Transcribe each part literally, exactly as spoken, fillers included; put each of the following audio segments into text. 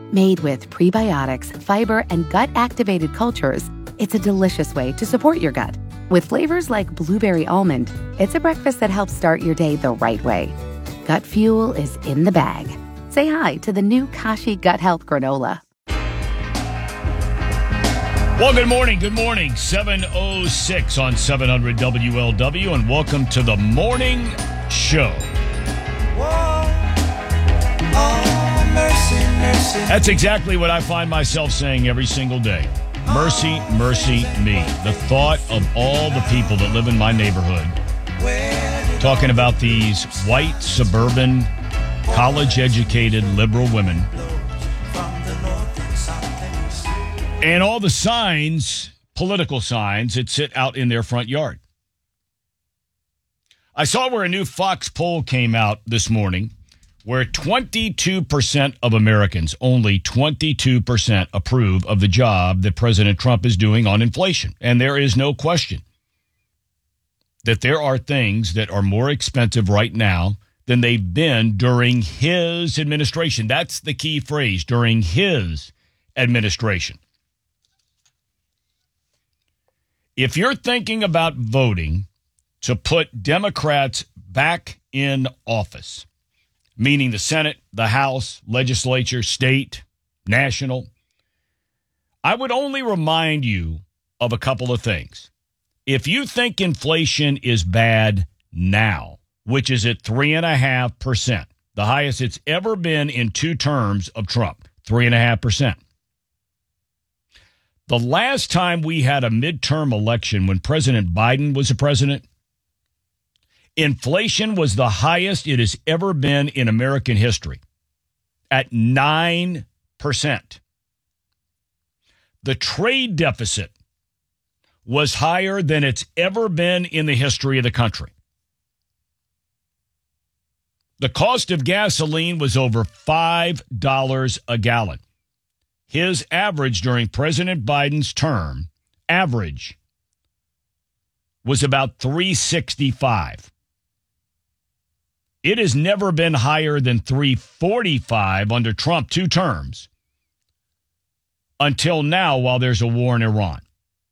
Made with prebiotics, fiber, and gut-activated cultures, it's a delicious way to support your gut. With flavors like blueberry almond, it's a breakfast that helps start your day the right way. Gut Fuel is in the bag. Say hi to the new Kashi Gut Health Granola. Well, good morning. Good morning. seven oh six on seven hundred W L W, and welcome to the morning show. Whoa. Oh, mercy, mercy. That's exactly what I find myself saying every single day. Mercy, mercy me. The thought of all the people that live in my neighborhood, talking about these white, suburban, college-educated, liberal women, and all the signs, political signs, that sit out in their front yard. I saw where a new Fox poll came out this morning, where twenty-two percent of Americans, only twenty-two percent, approve of the job that President Trump is doing on inflation. And there is no question that there are things that are more expensive right now than they've been during his administration. That's the key phrase, during his administration. If you're thinking about voting to put Democrats back in office, meaning the Senate, the House, legislature, state, national, I would only remind you of a couple of things. If you think inflation is bad now, which is at three point five percent, the highest it's ever been in two terms of Trump, three point five percent. The last time we had a midterm election when President Biden was the president, inflation was the highest it has ever been in American history, at nine percent. The trade deficit was higher than it's ever been in the history of the country. The cost of gasoline was over five dollars a gallon. His average during President Biden's term, average, was about three dollars and sixty-five cents. It has never been higher than three dollars and forty-five cents under Trump, two terms, until now while there's a war in Iran.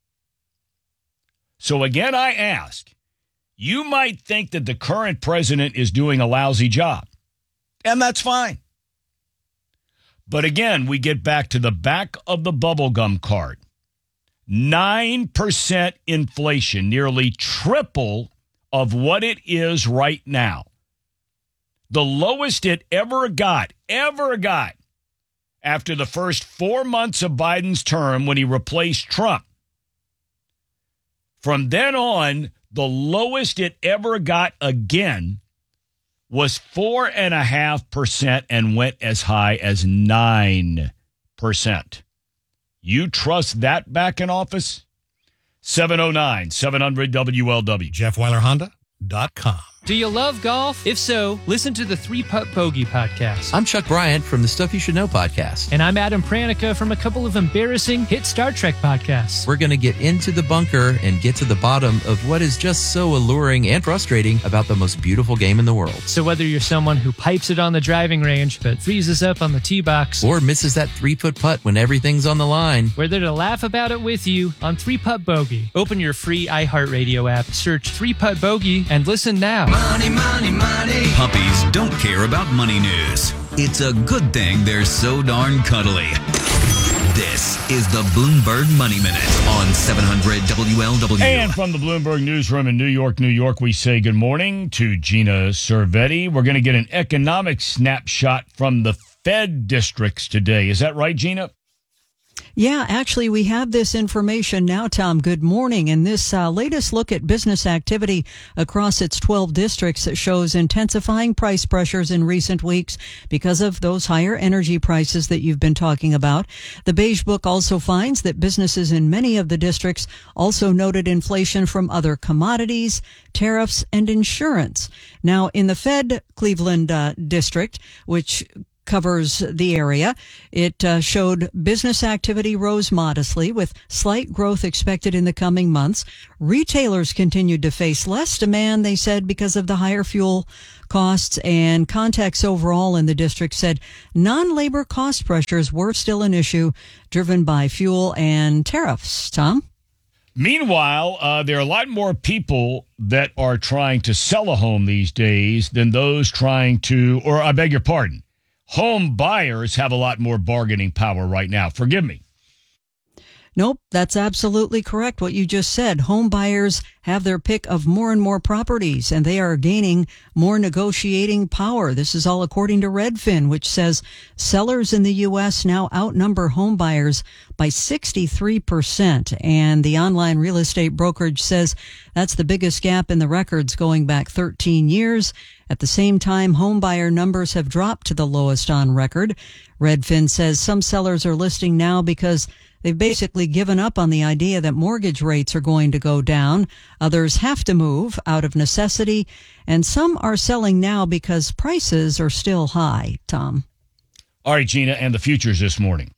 So again, I ask, you might think that the current president is doing a lousy job, and that's fine. But again, we get back to the back of the bubblegum card. nine percent inflation, nearly triple of what it is right now. The lowest it ever got, ever got, after the first four months of Biden's term when he replaced Trump. From then on, the lowest it ever got again was four point five percent and went as high as nine percent. You trust that back in office? seven oh nine, seven hundred W L W. Jeff Weiler Honda dot com. Do you love golf? If so, listen to the Three Putt Bogey podcast. I'm Chuck Bryant from the Stuff You Should Know podcast. And I'm Adam Pranica from a couple of embarrassing hit Star Trek podcasts. We're going to get into the bunker and get to the bottom of what is just so alluring and frustrating about the most beautiful game in the world. So whether you're someone who pipes it on the driving range but freezes up on the tee box, or misses that three-foot putt when everything's on the line, we're there to laugh about it with you on Three Putt Bogey. Open your free iHeartRadio app, search Three Putt Bogey, and listen now. Money, money, money. Puppies don't care about money news. It's a good thing they're so darn cuddly. This is the Bloomberg Money Minute on seven hundred W L W. And from the Bloomberg Newsroom in New York, New York, we say good morning to Gina Cervetti. We're going to get an economic snapshot from the Fed districts today. Is that right, Gina? Yeah, actually, we have this information now, Tom. Good morning. And this uh, latest look at business activity across its twelve districts shows intensifying price pressures in recent weeks because of those higher energy prices that you've been talking about. The Beige Book also finds that businesses in many of the districts also noted inflation from other commodities, tariffs, and insurance. Now, in the Fed Cleveland uh, district, which covers the area. It uh, showed business activity rose modestly with slight growth expected in the coming months. Retailers continued to face less demand, they said, because of the higher fuel costs, and Context overall in the district said non-labor cost pressures were still an issue driven by fuel and tariffs. Tom? Meanwhile, uh, there are a lot more people that are trying to sell a home these days than those trying to, or I beg your pardon, home buyers have a lot more bargaining power right now. Forgive me. Nope, that's absolutely correct what you just said. Home buyers have their pick of more and more properties, and they are gaining more negotiating power. This is all according to Redfin, which says sellers in the U S now outnumber home buyers by sixty-three percent. And the online real estate brokerage says that's the biggest gap in the records going back thirteen years. At the same time, home buyer numbers have dropped to the lowest on record. Redfin says some sellers are listing now because they've basically given up on the idea that mortgage rates are going to go down. Others have to move out of necessity, and some are selling now because prices are still high. Tom? All right, Gina, and the futures this morning.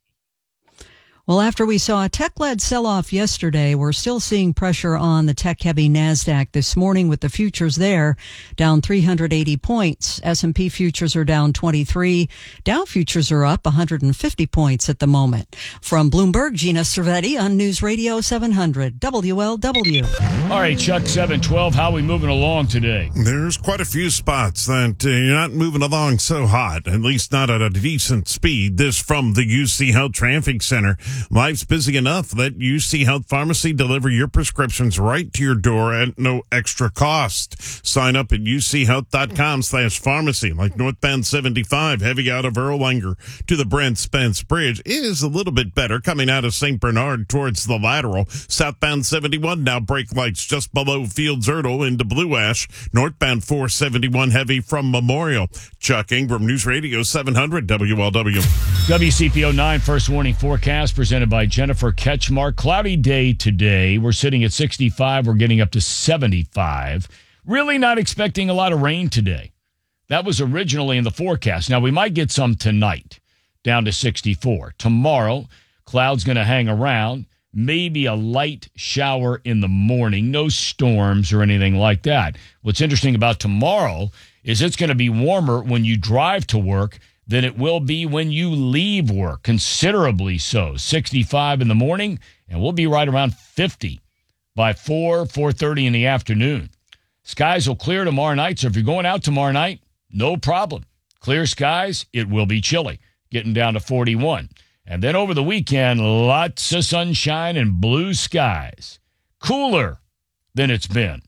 Well, after we saw a tech-led sell-off yesterday, we're still seeing pressure on the tech-heavy NASDAQ this morning with the futures there down three hundred eighty points. S and P futures are down twenty-three. Dow futures are up one hundred fifty points at the moment. From Bloomberg, Gina Cervetti on News Radio seven hundred W L W. All right, Chuck, seven twelve, how are we moving along today? There's quite a few spots that uh, you're not moving along so hot, at least not at a decent speed. This from the U C Health Traffic Center. Life's busy enough that U C Health Pharmacy deliver your prescriptions right to your door at no extra cost. Sign up at uchealth.com slash pharmacy. Like northbound seventy-five, heavy out of Erlanger to the Brent Spence Bridge is a little bit better coming out of Saint Bernard towards the lateral. Southbound seventy-one, now brake lights just below Fields Erdel into Blue Ash. Northbound four seventy-one, heavy from Memorial. Chuck Ingram, News Radio seven hundred W L W. W C P O nine first warning forecast presented by Jennifer Ketchmark. Cloudy day today. We're sitting at sixty-five. We're getting up to seventy-five. Really not expecting a lot of rain today. That was originally in the forecast. Now, we might get some tonight, down to sixty-four. Tomorrow, clouds going to hang around. Maybe a light shower in the morning. No storms or anything like that. What's interesting about tomorrow is it's going to be warmer when you drive to work than it will be when you leave work, considerably so. sixty-five in the morning, and we'll be right around fifty by four, four thirty in the afternoon. Skies will clear tomorrow night, so if you're going out tomorrow night, no problem. Clear skies, it will be chilly, getting down to forty-one. And then over the weekend, lots of sunshine and blue skies. Cooler than it's been.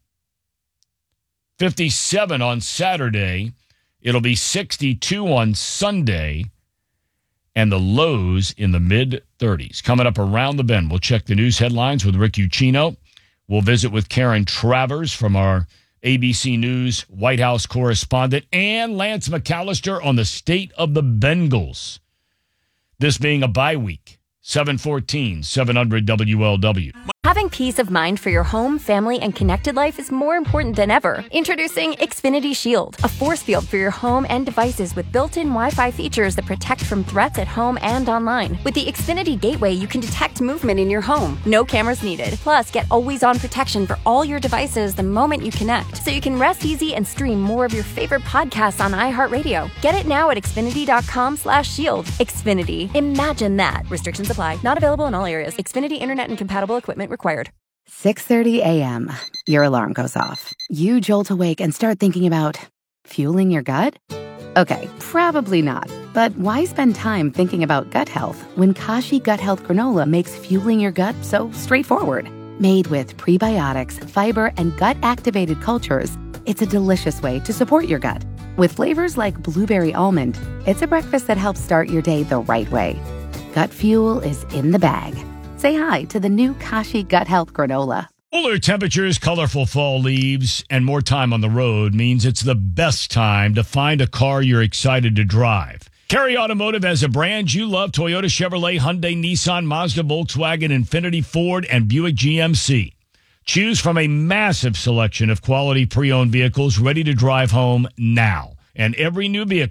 fifty-seven on Saturday. It'll be sixty-two on Sunday, and the lows in the mid-thirties. Coming up around the bend, we'll check the news headlines with Rick Uccino. We'll visit with Karen Travers from our A B C News White House correspondent, and Lance McAllister on the state of the Bengals. This being a bye week. seven fourteen, seven hundred W L W. Having peace of mind for your home, family, and connected life is more important than ever. Introducing Xfinity Shield, a force field for your home and devices with built-in Wi-Fi features that protect from threats at home and online. With the Xfinity Gateway, you can detect movement in your home. No cameras needed. Plus, get always-on protection for all your devices the moment you connect, so you can rest easy and stream more of your favorite podcasts on iHeartRadio. Get it now at Xfinity.com slash shield. Xfinity. Imagine that. Restrictions apply. Not available in all areas. Xfinity Internet and compatible equipment required. six thirty a.m. Your alarm goes off. You jolt awake and start thinking about fueling your gut? Okay, probably not. But why spend time thinking about gut health when Kashi Gut Health Granola makes fueling your gut so straightforward? Made with prebiotics, fiber, and gut-activated cultures, it's a delicious way to support your gut. With flavors like blueberry almond, it's a breakfast that helps start your day the right way. Gut fuel is in the bag. Say hi to the new Kashi Gut Health Granola. Cooler temperatures, colorful fall leaves, and more time on the road means it's the best time to find a car you're excited to drive. Carry Automotive has a brand you love: Toyota, Chevrolet, Hyundai, Nissan, Mazda, Volkswagen, Infiniti, Ford, and Buick G M C. Choose from a massive selection of quality pre-owned vehicles ready to drive home now. And every new vehicle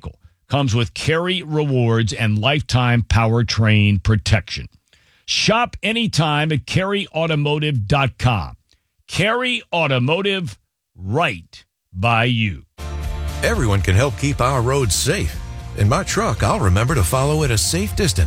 comes with Carry Rewards and lifetime powertrain protection. Shop anytime at carry automotive dot com. Carry Automotive, right by you. Everyone can help keep our roads safe. In my truck, I'll remember to follow at a safe distance.